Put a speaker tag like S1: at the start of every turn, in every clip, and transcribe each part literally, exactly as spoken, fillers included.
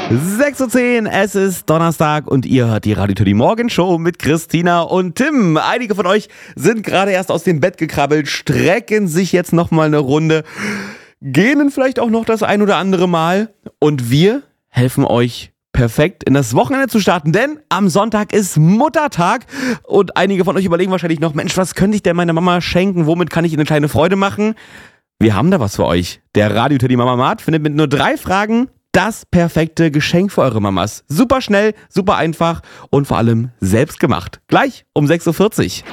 S1: sechs Uhr zehn, es ist Donnerstag und ihr hört die Radio Teddy Morgenshow mit Christina und Tim. Einige von euch sind gerade erst aus dem Bett gekrabbelt, strecken sich jetzt nochmal eine Runde, gähnen vielleicht auch noch das ein oder andere Mal und wir helfen euch perfekt in das Wochenende zu starten, denn am Sonntag ist Muttertag und einige von euch überlegen wahrscheinlich noch, Mensch, was könnte ich denn meiner Mama schenken, womit kann ich ihr eine kleine Freude machen? Wir haben da was für euch. Der Radio Teddy Mama Mart findet mit nur drei Fragen das perfekte Geschenk für eure Mamas. Super schnell, super einfach und vor allem selbst gemacht. Gleich um sechs Uhr vierzig.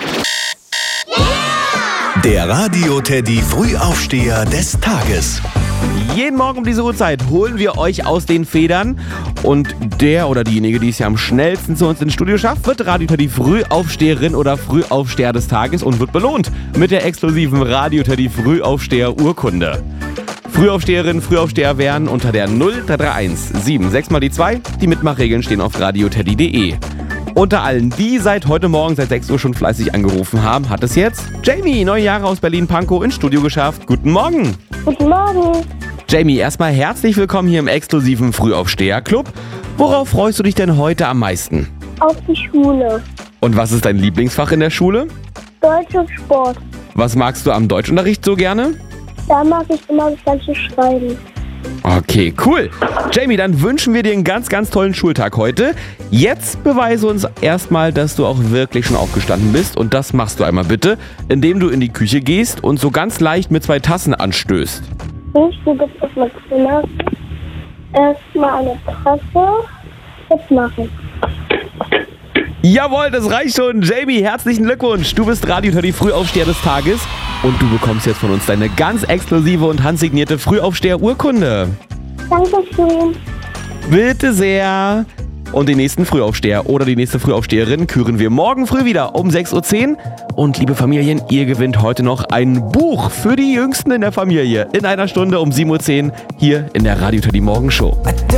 S2: Der Radio Teddy Frühaufsteher des Tages.
S1: Jeden Morgen um diese Uhrzeit holen wir euch aus den Federn und der oder diejenige, die es ja am schnellsten zu uns ins Studio schafft, wird Radio Teddy Frühaufsteherin oder Frühaufsteher des Tages und wird belohnt mit der exklusiven Radio Teddy Frühaufsteher Urkunde. Frühaufsteherin, Frühaufsteher werden unter der null drei drei eins sieben sechs mal die zwei. Die Mitmachregeln stehen auf radioteddy punkt de. Unter allen, die seit heute Morgen seit sechs Uhr schon fleißig angerufen haben, hat es jetzt Jamie, neun Jahre aus Berlin-Pankow, ins Studio geschafft. Guten Morgen.
S3: Guten Morgen.
S1: Jamie, erstmal herzlich willkommen hier im exklusiven Frühaufsteher-Club. Worauf freust du dich denn heute am meisten?
S3: Auf die Schule.
S1: Und was ist dein Lieblingsfach in der Schule?
S3: Deutsch und Sport.
S1: Was magst du am Deutschunterricht so gerne?
S3: Da mag ich immer das ganze Schreiben.
S1: Okay, cool. Jamie, dann wünschen wir dir einen ganz, ganz tollen Schultag heute. Jetzt beweise uns erstmal, dass du auch wirklich schon aufgestanden bist. Und das machst du einmal bitte, indem du in die Küche gehst und so ganz leicht mit zwei Tassen anstößt.
S3: Ich gebe jetzt auf mein Zimmer erstmal eine Tasse. Jetzt machen.
S1: Jawohl, das reicht schon. Jamie, herzlichen Glückwunsch. Du bist Radio Teddy Frühaufsteher des Tages und du bekommst jetzt von uns deine ganz exklusive und handsignierte Frühaufsteher-Urkunde.
S3: Dankeschön.
S1: Bitte sehr. Und den nächsten Frühaufsteher oder die nächste Frühaufsteherin küren wir morgen früh wieder um sechs Uhr zehn. Und liebe Familien, ihr gewinnt heute noch ein Buch für die Jüngsten in der Familie in einer Stunde um sieben Uhr zehn hier in der Radio Teddy Morgenshow.